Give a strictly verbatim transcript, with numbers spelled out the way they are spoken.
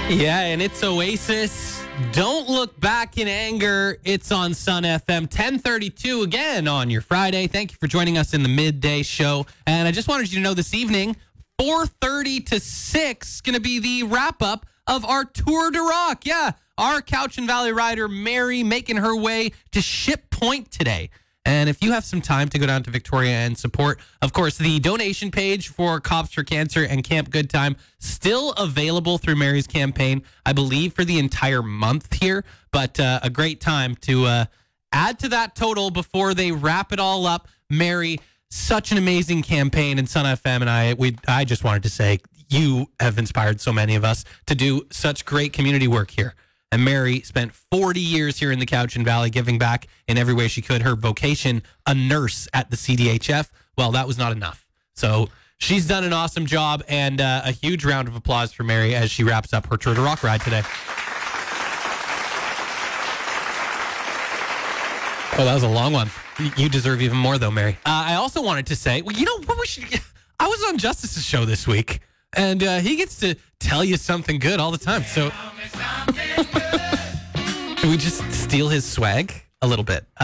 Yeah, and it's Oasis. Don't look back in anger. It's on Sun F M, ten thirty-two again on your Friday. Thank you for joining us in the midday show. And I just wanted you to know this evening, four thirty to six, going to be the wrap-up of our Tour de Rock. Yeah, our Cowichan Valley rider, Mary, making her way to Ship Point today. And if you have some time to go down to Victoria and support, of course, the donation page for Cops for Cancer and Camp Good Time still available through Mary's campaign, I believe, for the entire month here. But uh, a great time to uh, add to that total before they wrap it all up. Mary, such an amazing campaign, and Sun F M and I, we I just wanted to say you have inspired so many of us to do such great community work here. And Mary spent forty years here in the Cowichan Valley giving back in every way she could. Her vocation, a nurse at the C D H F, well, that was not enough. So she's done an awesome job, and uh, a huge round of applause for Mary as she wraps up her Tour de Rock ride today. Oh, that was a long one. You deserve even more, though, Mary. Uh, I also wanted to say, well, you know what we should... I was on Justice's show this week, and uh, he gets to tell you something good all the time, so... Can we just steal his swag a little bit?